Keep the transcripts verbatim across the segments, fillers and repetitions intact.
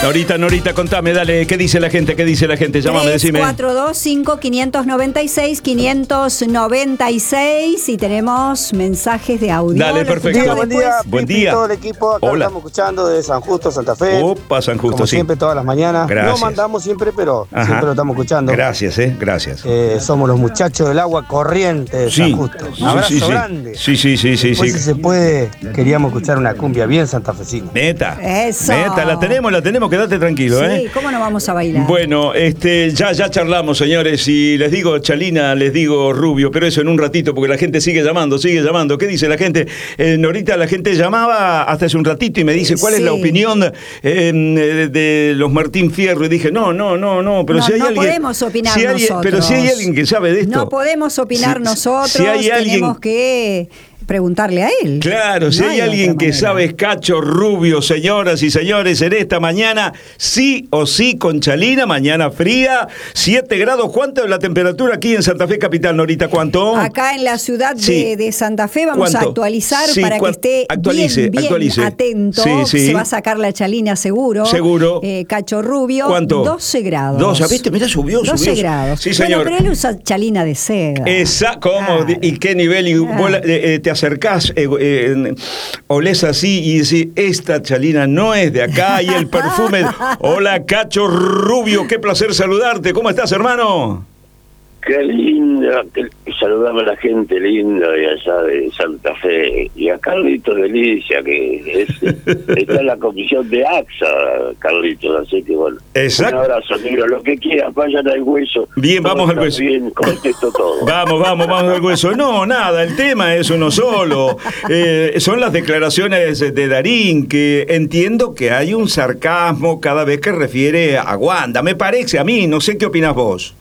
Norita, Norita, contame, dale, ¿qué dice la gente? ¿Qué dice la gente? Llámame, decime. tres cuatro dos cinco cinco nueve seis cinco nueve seis y tenemos mensajes de audio. Dale, perfecto. Buen día, buen día. Buen Pipi, día. todo el equipo, acá Hola. estamos escuchando de San Justo, Santa Fe. Opa, San Justo, Como sí. siempre, todas las mañanas. Gracias. No mandamos siempre, pero Ajá. siempre lo estamos escuchando. Gracias, eh, gracias. Eh, somos los muchachos del agua corriente de Sí, San Justo. Un sí, abrazo sí, sí. grande. Sí, sí, sí, sí, Después, sí. si se puede, queríamos escuchar una cumbia bien santafesina. Neta. Eso. Neta, la tenemos, la tenemos, quédate tranquilo, Sí, ¿eh? ¿cómo no vamos a bailar? Bueno, este, ya, ya charlamos, señores, y les digo Chalina, les digo Rubio, pero eso en un ratito, porque la gente sigue llamando, sigue llamando. ¿Qué dice la gente? Eh, Norita, la gente llamaba hasta hace un ratito y me dice cuál Sí. es la opinión eh, de, de los Martín Fierro, y dije, no, no, no, no, pero No, si hay no alguien... podemos opinar si hay- nosotros. Pero si hay alguien que sabe de esto... No podemos opinar Si- nosotros, si hay alguien- tenemos que preguntarle a él. Claro, si No hay, hay alguien otra que manera. sabe es Cacho Rubio, señoras y señores, en esta mañana, sí o sí con Chalina, mañana fría, siete grados. ¿Cuánto es la temperatura aquí en Santa Fe Capital, Norita? ¿Cuánto? Acá en la ciudad Sí. de, de Santa Fe vamos a ¿Cuánto? actualizar Sí, para que cuan- esté actualice, bien, bien actualice. atento. Sí, sí. Se va a sacar la Chalina seguro. Seguro. Eh, Cacho Rubio. ¿Cuánto? doce grados. doce, ¿viste? Mirá, subió, subió. doce grados. Sí, señor. Bueno, pero él usa Chalina de seda. Esa, ¿cómo? Claro. ¿Y qué nivel? Y Claro. vos la- eh, eh, te acercás, eh, eh, olés así y decís, esta Chalina no es de acá, y el perfume. Hola, Cacho Rubio, qué placer saludarte. ¿Cómo estás, hermano? Qué linda, que saludame a la gente linda de allá de Santa Fe y a Carlitos Delicia, que es, está en la comisión de A X A, Carlitos, así que bueno. Exacto. Un abrazo, negro, lo que quieras, vayan al hueso. Bien, vamos al Todo hueso. está Bien, contesto todo. Vamos, vamos, vamos al hueso. No, nada, el tema es uno solo. Eh, son las declaraciones de Darín, que entiendo que hay un sarcasmo cada vez que refiere a Wanda. Me parece a mí, no sé qué opinas vos.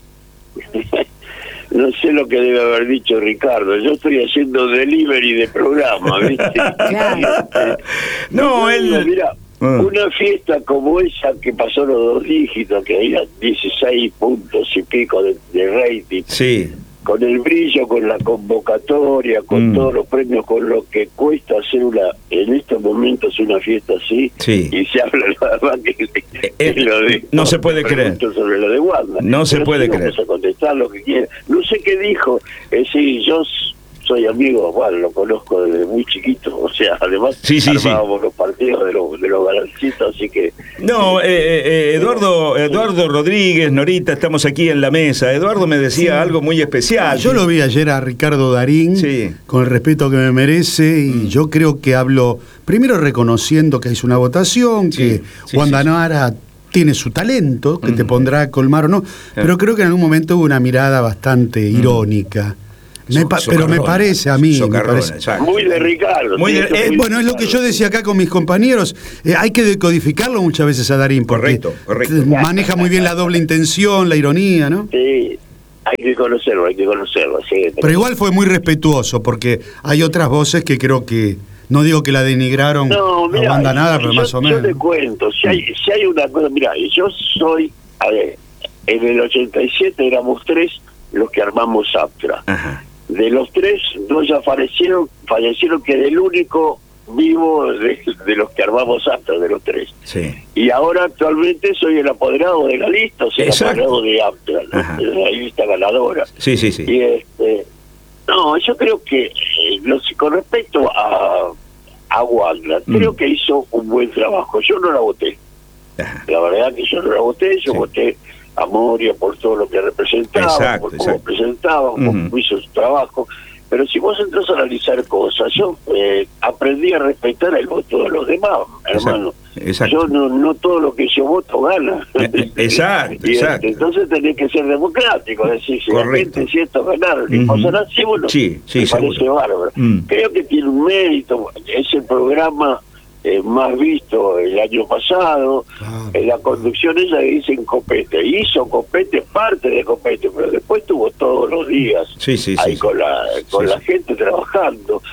No sé lo que debe haber dicho Ricardo, yo estoy haciendo delivery de programa, ¿viste? Claro. No, él... Mira, Ah. una fiesta como esa que pasó los dos dígitos, que había dieciséis puntos y pico de, de rating, Sí. con el brillo, con la convocatoria, con Mm. todos los premios, con lo que cuesta hacer una, en estos momentos una fiesta así, Sí. y se habla nada más que, que eh, lo de... no se puede creer. pregunto sobre lo de Wanda. No se Pero puede sí, creer. Vamos a contestar lo que quiera. No sé qué dijo, es decir, yo s- soy amigo, bueno, lo conozco desde muy chiquito, o sea, además Sí, sí, sí. armábamos los partidos de los, de los galancitos, así que... No, eh, eh, Eduardo, Eduardo Rodríguez, Norita, estamos aquí en la mesa. Eduardo me decía algo muy especial. Yo lo vi ayer a Ricardo Darín, Sí. con el respeto que me merece, y yo creo que hablo, primero reconociendo que es una votación, Sí, que sí, Wanda sí, sí. Nara tiene su talento, que te Mm. pondrá a colmar o no, pero creo que en algún momento hubo una mirada bastante irónica. Me So- pa- pero me socarrona, parece a mí, me socarrona, parece. exacto. Muy de Ricardo. Muy sí, de- eso Eh, muy bueno, es lo que yo decía acá con mis compañeros. Eh, hay que decodificarlo muchas veces a Darín, porque Correcto, correcto. eh, maneja muy bien la doble intención, la ironía, ¿no? Sí, hay que conocerlo, hay que conocerlo. Sí, Pero igual fue muy respetuoso, porque hay otras voces que creo que, no digo que la denigraron No, a mira, Wanda nada, pero yo, más o yo menos. te cuento, si hay, si hay una cosa, mira, yo soy, a ver, en el ochenta y siete éramos tres los que armamos Aptra. Ajá. De los tres, dos ya fallecieron, fallecieron que era el único vivo de, de los que armamos Aptra, de los tres. Sí. Y ahora actualmente soy el apoderado de la lista, o sea, el Exacto. apoderado de Aptra, ¿no? Ajá. De la lista ganadora. Sí, sí, sí. Y este, no, yo creo que eh, lo- con respecto a, a Wanda, Mm. creo que hizo un buen trabajo. Yo no la voté. Ajá. La verdad que yo no la voté, yo Sí. voté a Moria por todo lo que representaba, Exacto, por cómo exacto. presentaba, Ujú. cómo hizo su trabajo. Pero si vos entras a analizar cosas, yo eh, aprendí a respetar el voto de los demás, hermano. Exacto. Yo no, no todo lo que yo voto gana. Eh, eh, exacto, Y, exacto. Entonces tenés que ser democrático, es decir, si la Correcto. gente si esto ganaron y Ujú. vos ganás, sí, bueno, Sí, sí, me parece seguro. bárbaro. Mm. Creo que tiene un mérito, es el programa eh, más visto el año pasado, Claro, en la conducción ella dice en Copete, hizo Copete parte de Copete, pero después tuvo todos los días Sí, sí, ahí sí, con sí. la con Sí, la sí. gente trabajando,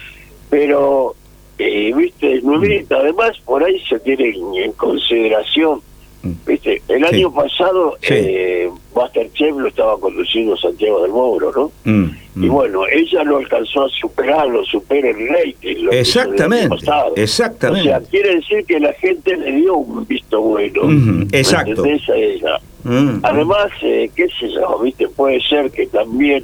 pero eh, viste, Nuevita, además por ahí se tiene en consideración ¿Viste? El Sí. año pasado, Sí. eh, Masterchef lo estaba conduciendo Santiago del Moro, ¿no? Mm, mm. Y bueno, ella lo alcanzó a superar, lo supera el rating. Lo que hizo el año Exactamente, pasado. exactamente. O sea, quiere decir que la gente le dio un visto bueno. Ujú, ¿Me exacto. entendés? A ella. Mm. Además, eh, qué sé yo, ¿viste? Puede ser que también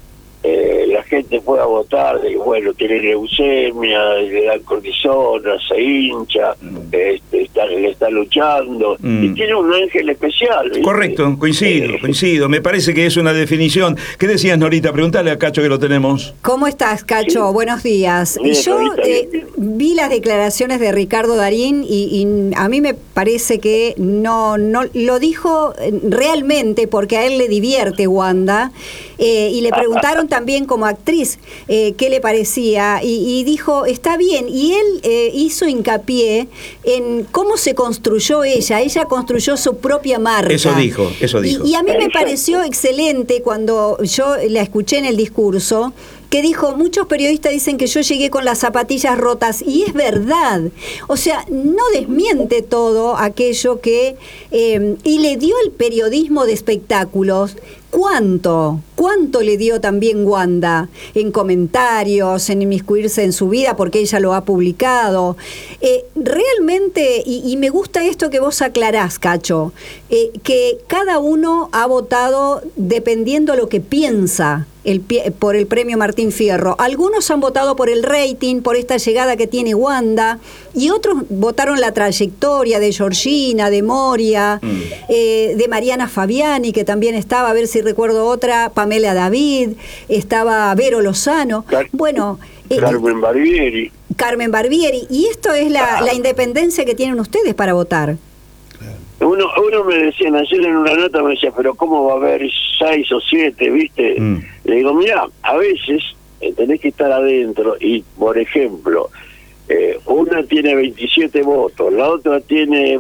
eh, la gente pueda votar, de bueno, tiene leucemia, le dan cortisona, se hincha, este, está, le está luchando, Mm. y tiene un ángel especial, ¿viste? Correcto, coincido, Eh, coincido. Me parece que es una definición. ¿Qué decías, Norita? Preguntale a Cacho que lo tenemos. ¿Cómo estás, Cacho? Sí. Buenos días. Bien, Yo Norita, eh, bien, vi las declaraciones de Ricardo Darín y, y a mí me parece que no, no lo dijo realmente porque a él le divierte Wanda, eh, y le preguntaron también como actriz eh, qué le parecía y, y dijo, está bien, y él eh, hizo hincapié en cómo se construyó ella, ella construyó su propia marca. Eso dijo, eso Y- dijo. Y, a mí me Exacto. pareció excelente cuando yo la escuché en el discurso, que dijo, muchos periodistas dicen que yo llegué con las zapatillas rotas, y es verdad. O sea, no desmiente todo aquello que... eh, y le dio el periodismo de espectáculos. ¿Cuánto? ¿Cuánto le dio también Wanda? En comentarios, en inmiscuirse en su vida, porque ella lo ha publicado. Eh, realmente, y, y me gusta esto que vos aclarás, Cacho, eh, que cada uno ha votado dependiendo lo que piensa el, pie- por el premio Martín Fierro. Algunos han votado por el rating, por esta llegada que tiene Wanda, y otros votaron la trayectoria de Georgina, de Moria, Mm. eh, de Mariana Fabiani, que también estaba, a ver si recuerdo otra, Pamela David, estaba Vero Lozano. Car- Bueno, eh, Carmen Barbieri. Carmen Barbieri, y esto es la, la independencia que tienen ustedes para votar. Uno, uno me decía ayer en una nota, me decía, pero ¿cómo va a haber seis o siete, viste? Mm. Le digo, mira, a veces eh, tenés que estar adentro y, por ejemplo, eh, una tiene veintisiete votos, la otra tiene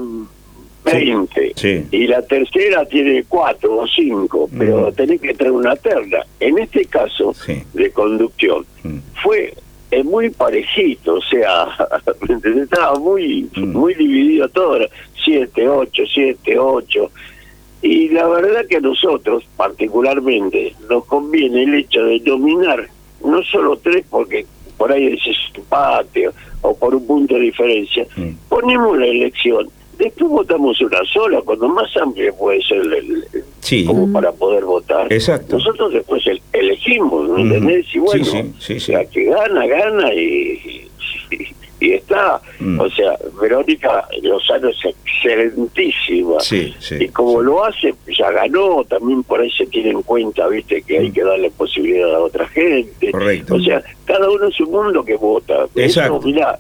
veinte, Sí. y la tercera tiene cuatro o cinco, pero Mm. tenés que traer una terna. En este caso Sí. de conducción, Mm. fue eh, muy parejito, o sea, ¿me entendés? Estaba muy, Mm. muy dividido todo, siete, ocho, siete, ocho, y la verdad que a nosotros, particularmente, nos conviene el hecho de dominar, no solo tres, porque por ahí es empate o, o por un punto de diferencia, Mm. ponemos la elección, después votamos una sola, cuando más amplia puede ser el, el- Sí. como para poder votar. Exacto. Nosotros después el- elegimos, ¿me Mm. entendés? Y bueno, Sí, sí, sí, sí. la que gana, gana y, y, y está. Mm. O sea, Verónica Lozano es excelentísima. Sí, sí, y como sí. lo hace, ya ganó, también por ahí se tiene en cuenta, viste, que hay que darle posibilidad a otra gente. Correcto. O sea, cada uno es un mundo que vota. Exacto. Eso, mirá,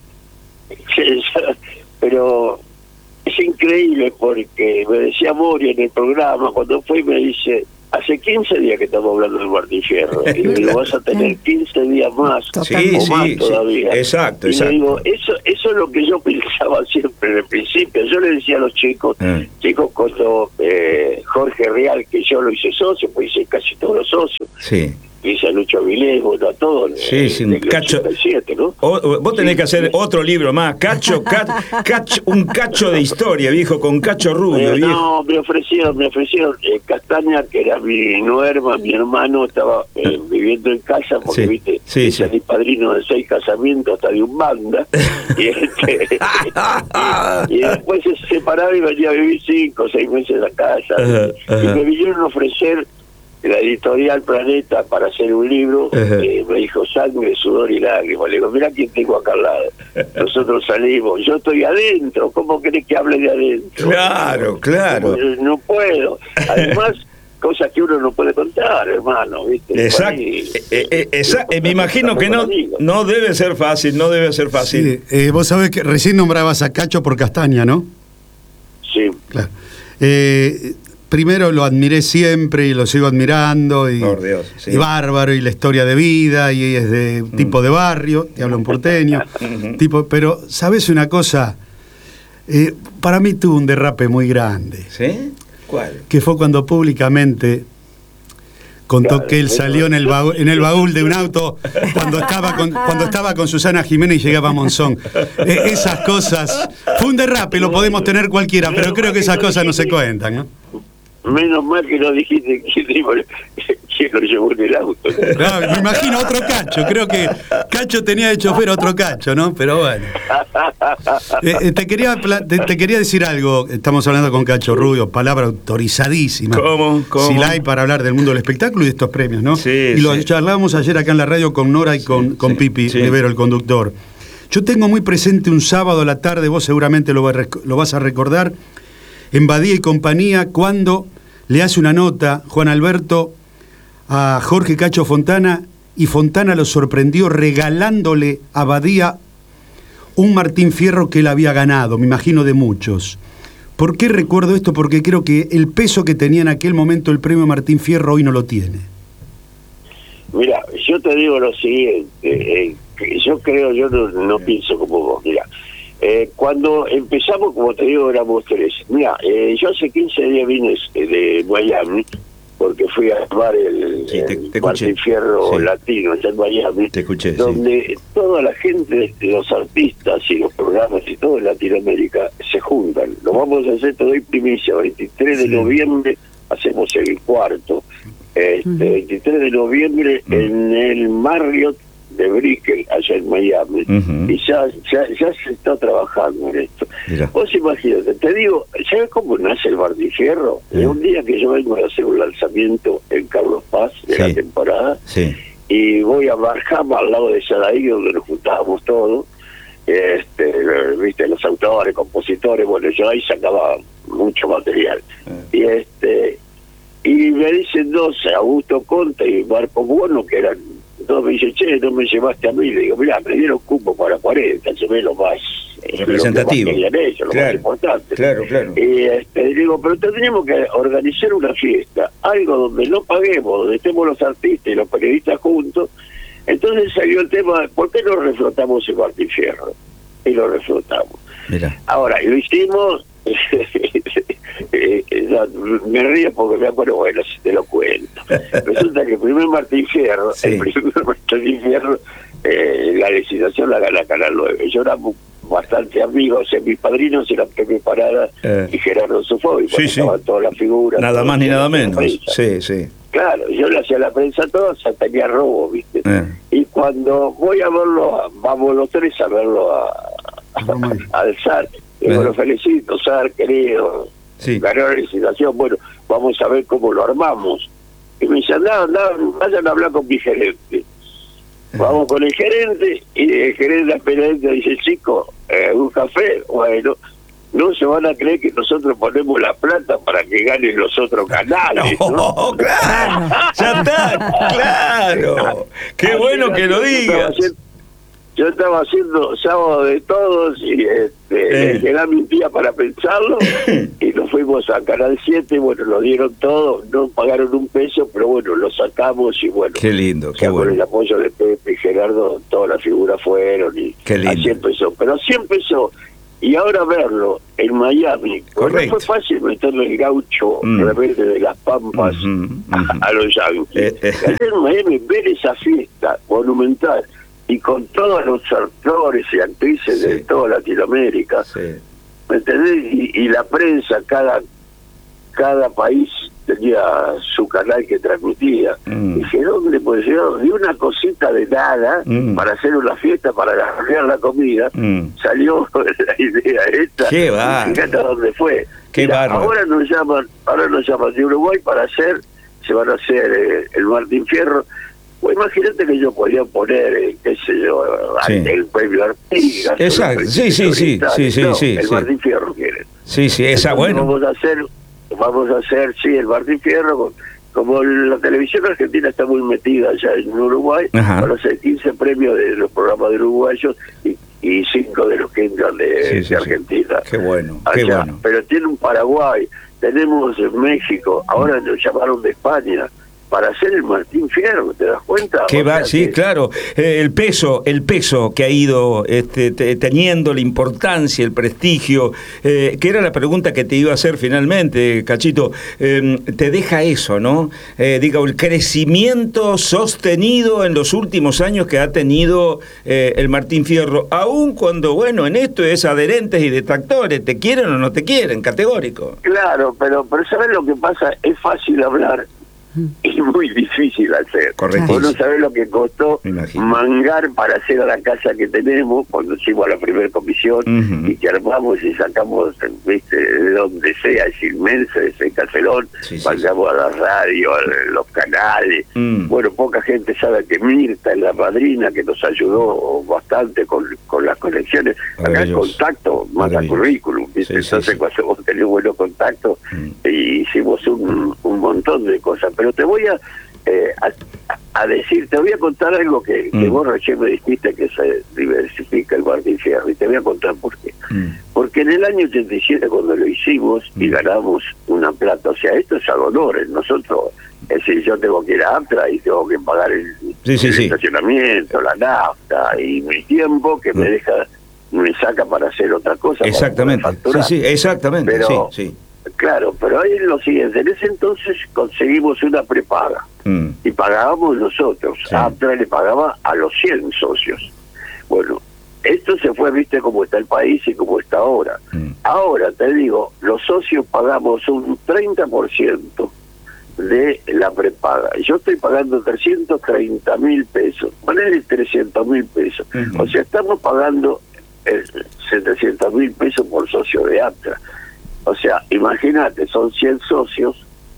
pero es increíble porque me decía Moria en el programa, cuando fue y me dice, hace quince días que estamos hablando del Martín Fierro, y me lo vas a tener quince días más, Sí, o sí, más sí. todavía. Exacto, y le exacto. digo, eso, eso es lo que yo pensaba siempre en el principio. Yo le decía a los chicos, Eh. chicos, cuando eh, Jorge Real, que yo lo hice socio, pues hice casi todos los socios, Sí. hice a Lucho Avilés, bueno, a todos, Sí, eh, sí, un del cacho. ochenta y siete, ¿no? O- o- vos tenés Sí, que hacer sí. otro libro más, Cacho, Cat- Cacho, un cacho de historia, viejo, con Cacho Rubio, Eh, viejo. no, me ofrecieron, me ofrecieron eh, Castaña, que era mi nuerma, mi hermano, estaba eh, viviendo en casa, porque Sí, viste, sí, yo sí. salí padrino de seis casamientos, hasta de un banda, y, este, y, y después se separaba y venía a vivir cinco o seis meses a casa, Ajá, y ajá. me vinieron a ofrecer la editorial Planeta para hacer un libro, Ajá. eh, me dijo sangre, sudor y lágrimas. Le digo, mirá quién tengo acá al lado. Nosotros salimos, yo estoy adentro, ¿cómo querés que hable de adentro? Claro, claro. No, no puedo. Además, cosas que uno no puede contar, hermano, ¿viste? Exacto. Por ahí- Eh, eh, esa- eh, me imagino que no, no debe ser fácil, no debe ser fácil. Sí, eh, vos sabés que recién nombrabas a Cacho por Castaña, ¿no? Sí. Claro. Eh, primero lo admiré siempre y lo sigo admirando. Y, Por Dios, sí. y bárbaro, y la historia de vida, y es de tipo de barrio, te hablo en porteño. tipo, pero, ¿sabés una cosa? Eh, para mí tuvo un derrape muy grande, ¿Sí? ¿Cuál? que fue cuando públicamente contó Claro, que él eso- salió en el baúl, en el baúl de un auto cuando estaba con, cuando estaba con Susana Jiménez y llegaba a Monzón. Eh, esas cosas, fue un derrape, lo podemos tener cualquiera, pero creo que esas cosas no se cuentan, ¿no? Menos mal que no dijiste quién, quién lo llevó en el auto. Claro, me imagino otro Cacho, creo que Cacho tenía de chofer otro Cacho, ¿no? Pero bueno. Eh, eh, te, quería, pla- te, te quería decir algo, estamos hablando con Cacho Rubio, palabra autorizadísima. ¿Cómo? ¿Cómo? Si la hay para hablar del mundo del espectáculo y de estos premios, ¿no? Sí, y lo sí. charlábamos ayer acá en la radio con Nora y con, con sí, Pipi sí. Rivero, el conductor. Yo tengo muy presente un sábado a la tarde, vos seguramente lo, va a rec- lo vas a recordar, en Badía y compañía, cuando le hace una nota Juan Alberto a Jorge Cacho Fontana, y Fontana lo sorprendió regalándole a Badía un Martín Fierro que él había ganado, me imagino de muchos. ¿Por qué recuerdo esto? Porque creo que el peso que tenía en aquel momento el premio Martín Fierro hoy no lo tiene. Mira, yo te digo lo siguiente, eh, que yo creo, yo no, no pienso como vos, mira, eh, cuando empezamos, como te digo, éramos tres. Mira, eh, yo hace quince días vine de Miami, porque fui a armar el, Sí, te- el te Martín escuché. Fierro Sí. latino allá en Miami, Te escuché, sí. donde toda la gente, los artistas y los programas y todo en Latinoamérica se juntan. Lo vamos a hacer, te doy primicia, veintitrés de Sí. noviembre hacemos el cuarto, este, Ujú. veintitrés de noviembre Mm. en el Marriott de Brickell, allá en Miami, Ujú. y ya, ya ya se está trabajando en esto. Mira. Vos imagínate, te digo, ¿sabes cómo nace el Martín Fierro? Sí. Es un día que yo vengo a hacer un lanzamiento en Carlos Paz de Sí. la temporada, Sí. y voy a Barjama, al lado de Sadaí, donde nos juntábamos todos, este, viste, los autores, compositores, bueno, yo ahí sacaba mucho material. Y este y me dicen dos, Augusto Conte y Marco Buono, que eran dos, me dicen, che, no me llevaste a mí. Le digo, mirá, me dieron cupo para cuarenta, llevé lo más eh, Representativo. lo que más querían ellos, lo Claro. más importante. Claro, claro. Y este, digo, pero tendríamos que organizar una fiesta, algo donde no paguemos, donde estemos los artistas y los periodistas juntos. Entonces salió el tema, ¿por qué no reflotamos el Martín Fierro? Y lo reflotamos. Mira. Ahora, lo hicimos, eh, no, me río porque me acuerdo, bueno, si te lo cuento. Resulta que el primer Martín Fierro, Sí. el primer Martín Fierro, eh, la licitación la gana Canal nueve. Yo era bastante amigos, o sea, mis padrinos eran Pepe Parada Eh. y Gerardo Sofoy, Sí, sí. estaban todas las figuras. Nada todos más ni los nada de la menos. prensa. Sí, sí. Claro, yo le hacía la prensa todo, o sea, tenía robo, ¿viste? Eh. Y cuando voy a verlo, a- vamos los tres a verlo a, Romay. al S A R, y Eh. bueno, felicito, S A R, querido, Sí. ganó la licitación, bueno, vamos a ver cómo lo armamos. Y me dice, andá, andá, vayan a hablar con mi gerente. Vamos con el gerente, y el gerente apenas dice, chico, eh, un café, bueno, no se van a creer que nosotros ponemos la plata para que ganen los otros canales, ¿no? Oh, claro. Ya está, claro. Qué Así bueno era que lo yo estaba digas. haciendo- Yo estaba haciendo sábado de todos y este, Eh. le quedaba mi tía para pensarlo y nos fuimos a Canal siete, bueno, lo dieron todo, no pagaron un peso, pero bueno, lo sacamos y bueno, Qué lindo, o qué sea, con el bueno. apoyo de Pepe y Gerardo, todas las figuras fueron y Qué lindo. así empezó, pero así empezó. Y ahora verlo en Miami, porque Correcto. no fue fácil meterle el gaucho Mm. rebelde de las Pampas Ujú, ujú. a, a los Yankees. Eh, eh. Allá en Miami, ver esa fiesta monumental y con todos los actores y actrices de Sí. toda Latinoamérica, Sí. ¿me entendés? Y, y la prensa, cada cada país tenía su canal que transmitía. Mm. Dije, ¿dónde puede ser? De una cosita de nada, Mm. para hacer una fiesta, para agarrar la comida, Mm. salió la idea esta. Qué Y bárbaro. fíjate a dónde fue. Qué Mira, bárbaro. ahora nos llaman, ahora nos llaman de Uruguay para hacer, se van a hacer eh, el Martín Fierro. Pues imagínate que yo podía poner, eh, qué sé yo, Sí. el premio Artigas. Exacto, los sí, sí, sí, premios sí, sí, no, sí, El sí. Martín Fierro quieren. Sí, sí, esa, Entonces bueno. Vamos a hacer, vamos a hacer, sí, el Martín Fierro, con- como la televisión argentina está muy metida allá en Uruguay, Ajá. van a ser quince premios de los programas de uruguayos y, y cinco de los que entran de, Sí, sí, de sí. Argentina. Qué bueno, qué Allá. bueno. Pero tiene un Paraguay, tenemos en México, ahora nos llamaron de España para hacer el Martín Fierro, ¿te das cuenta? Que O va, sea sí, que- claro. Eh, el peso, el peso que ha ido este, te- teniendo, la importancia, el prestigio, eh, que era la pregunta que te iba a hacer finalmente, Cachito. Eh, te deja eso, ¿no? Eh, digo, el crecimiento sostenido en los últimos años que ha tenido eh, el Martín Fierro, aun cuando, bueno, en esto es adherentes y detractores, te quieren o no te quieren, categórico. Claro, pero, pero ¿sabes lo que pasa? Es fácil hablar y muy difícil hacer. Correctísimo. Vos no sabés lo que costó Me imagino. mangar para hacer a la casa que tenemos cuando hicimos la primera comisión Ujú. y que armamos y sacamos, viste, de donde sea, es inmenso ese caserón, Sí, sí, mandamos a la radio, a los canales. Mm. Bueno, poca gente sabe que Mirta es la madrina que nos ayudó bastante con, con las conexiones. Acá el Maravilloso. contacto manda Maravilloso. currículum, ¿viste? Sí, sí, Entonces sí. cuando vos tenés buenos contactos, Mm. y hicimos un, un montón de cosas. Pero te voy a, eh, a, a decir, te voy a contar algo que, que Mm. vos recién me dijiste, que se diversifica el Martín Fierro, y te voy a contar por qué. Mm. Porque en el año ochenta y siete, cuando lo hicimos y Mm. ganamos una plata, o sea, esto es a honores, nosotros, es decir, yo tengo que ir a Amtra y tengo que pagar el, Sí, sí, el sí. estacionamiento, la nafta y mi tiempo que me Mm. deja, me saca para hacer otra cosa. para Exactamente. poder Sí, facturar. sí, exactamente. Pero- sí, sí. Claro, pero ahí es lo siguiente, en ese entonces conseguimos una prepaga Mm. y pagábamos nosotros, Sí. Amtra le pagaba a los cien socios. Bueno, esto se fue, viste cómo está el país y cómo está ahora. Mm. Ahora, te digo, los socios pagamos un treinta por ciento de la prepaga. Yo estoy pagando trescientos treinta mil pesos, ponele trescientos mil pesos. Ujú. O sea, estamos pagando eh, setecientos mil pesos por socio de Amtra. O sea, imagínate, son cien socios,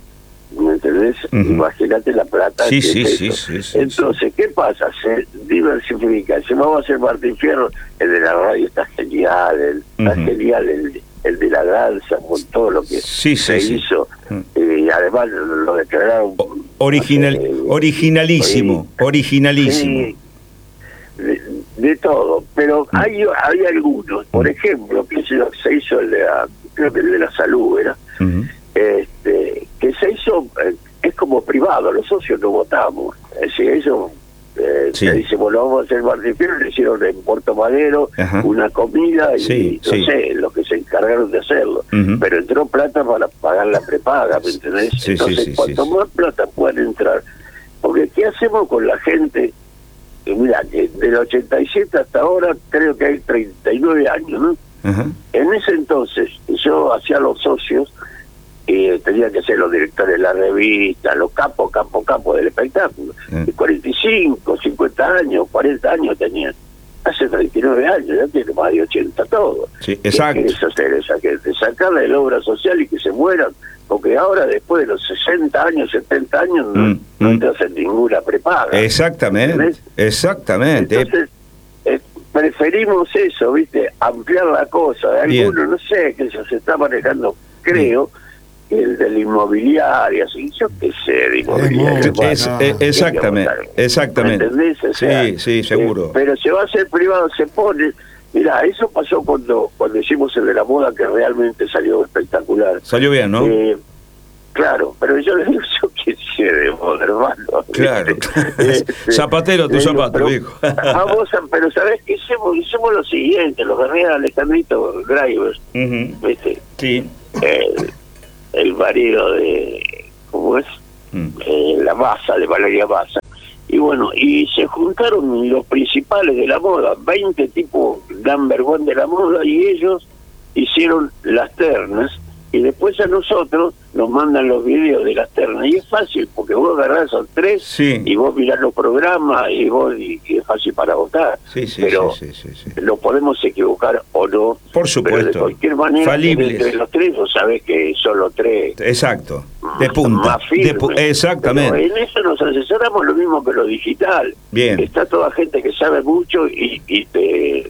¿me entendés? Ujú. Imagínate la plata. Sí, que sí, es sí, eso. sí, sí, Entonces, ¿qué pasa? Se diversifica. Si vamos a hacer Martín Fierro, el de la radio está genial, el, está Ujú. genial el, el de la danza, con todo lo que Sí, sí, se sí. hizo. Mm. Y además lo declararon... O- Original, eh, originalísimo, originalísimo. Sí, de, de todo, pero Mm. hay hay algunos, por ejemplo, que se, se hizo el de la, creo que el de la salud era, Ujú. este, que se hizo, eh, es como privado, los socios no votamos, es decir, eso eh, Sí. se dice, bueno, vamos a hacer Martín Fierro, le hicieron en Puerto Madero Ajá. una comida y Sí, no sí. sé, los que se encargaron de hacerlo, Ujú. pero entró plata para pagar la prepaga, ¿me entendés? Sí, sí, Entonces, sí, sí, cuanto sí. más plata puedan entrar, porque ¿qué hacemos con la gente? Que mira, que del ochenta y siete hasta ahora creo que hay treinta y nueve años, ¿no? Ajá. En ese entonces yo hacía los socios y tenía que ser los directores de la revista, los capos, capos, capos del espectáculo. Mm. Y cuarenta y cinco, cincuenta años, cuarenta años tenían. Hace treinta y nueve años, ya tiene más de ochenta todo. Sí, ¿Qué exacto. querés hacer esa gente? Sacarle de la obra social y que se mueran, porque ahora después de los sesenta años, setenta años, no, Mm, no mm. te hacen ninguna prepaga. Exactamente, ¿Entendés? exactamente. Entonces, eh, preferimos eso, ¿viste? Ampliar la cosa. De Bien. algunos, no sé, que se está manejando, creo, el de la inmobiliaria, así, yo qué sé, de inmobiliaria. mucho, Es- no. eh, exactamente, exactamente. ¿Me entendés? O sea, Sí, sí, seguro. eh, pero se va a hacer privado, se pone... Mira, eso pasó cuando cuando hicimos el de la moda, que realmente salió espectacular. Salió bien, ¿no? Eh, claro, pero yo le digo, yo qué sé de moda, hermano. Claro. Este, Zapatero, tu le digo, zapato, pero- dijo. Ah, vos, pero ¿sabés qué hicimos? Hicimos lo siguiente, lo agarré a Alejandrito Graibers, Ujú. ¿viste? Sí. El, el marido de, ¿cómo es? Mm. Eh, la Massa, de Valeria Massa. Y bueno, y se juntaron los principales de la moda, veinte tipos number one de la moda, y ellos hicieron las ternas, y después a nosotros nos mandan los videos de las ternas, y es fácil, porque vos agarrás esos tres, Sí. y vos mirás los programas, y vos y, y es fácil para votar. Sí, sí, pero sí, sí, sí, sí. nos podemos equivocar o no. Por supuesto. Pero de cualquier manera, Falibles. entre los tres, vos sabés que son los tres Exacto. De punta. más firmes. De pu- exactamente. Pero en eso nos asesoramos lo mismo que lo digital. Bien. Está toda gente que sabe mucho y, y te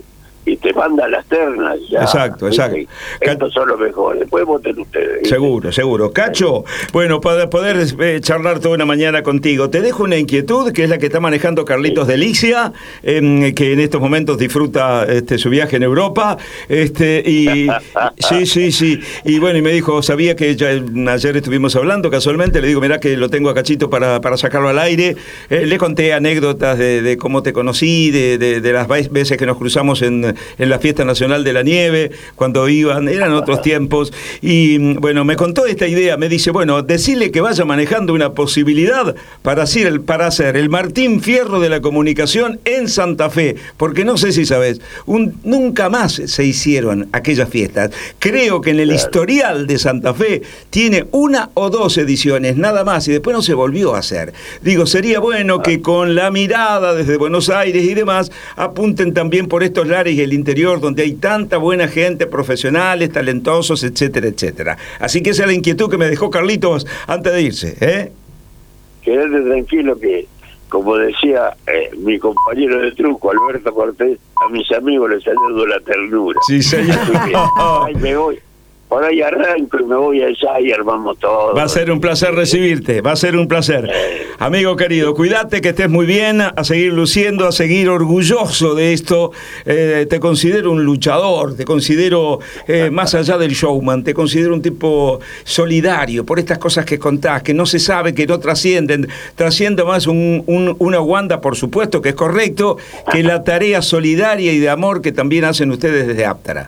y te manda las ternas. Ya, exacto, exacto. Estos son los mejores. Después voten ustedes. ¿Viste? Seguro, seguro. Cacho, bueno, para poder eh, charlar toda una mañana contigo, te dejo una inquietud que es la que está manejando Carlitos Sí. Delicia, eh, que en estos momentos disfruta este, su viaje en Europa. Este, y sí, sí, sí. Y bueno, y me dijo, sabía que ya, ayer estuvimos hablando casualmente, le digo, mirá que lo tengo a Cachito para, para sacarlo al aire. Eh, le conté anécdotas de, de cómo te conocí, de, de, de las veces que nos cruzamos en, en la Fiesta Nacional de la Nieve, cuando iban, eran otros tiempos. Y bueno, me contó esta idea, me dice, bueno, decirle que vaya manejando una posibilidad para hacer, el, para hacer el Martín Fierro de la comunicación en Santa Fe, porque no sé si sabes, un, nunca más se hicieron aquellas fiestas. Creo que en el historial de Santa Fe tiene una o dos ediciones, nada más, y después no se volvió a hacer. Digo, sería bueno que con la mirada desde Buenos Aires y demás, apunten también por estos lares y el interior, donde hay tanta buena gente, profesionales, talentosos, etcétera, etcétera. Así que esa es la inquietud que me dejó Carlitos antes de irse, ¿eh? Quédate tranquilo que, como decía eh, mi compañero de truco, Alberto Cortés, a mis amigos les saludo la ternura. Sí, señor. Así que, ay, me voy. Por ahí arranco y me voy allá y armamos todo. Va a ser un placer recibirte, va a ser un placer. Amigo querido, cuídate, que estés muy bien, a seguir luciendo, a seguir orgulloso de esto. Eh, te considero un luchador, te considero, eh, más allá del showman, te considero un tipo solidario por estas cosas que contás, que no se sabe, que no trascienden. Trasciende más un, un, una Wanda, por supuesto, que es correcto, que la tarea solidaria y de amor que también hacen ustedes desde Aptara.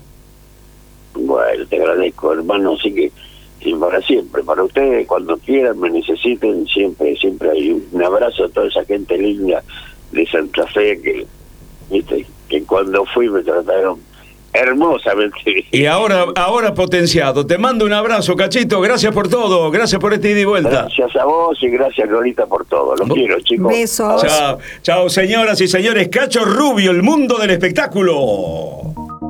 Bueno, te agradezco, hermano, así que sí, para siempre, para ustedes, cuando quieran, me necesiten, siempre, siempre hay un abrazo a toda esa gente linda de Santa Fe que, viste, que cuando fui me trataron hermosamente. Y ahora, ahora potenciado. Te mando un abrazo, Cachito, gracias por todo, gracias por este ida y vuelta. Gracias a vos y gracias, Lolita, por todo. Los quiero, chicos. Besos. Chao, chao, señoras y señores. Cacho Rubio, el mundo del espectáculo.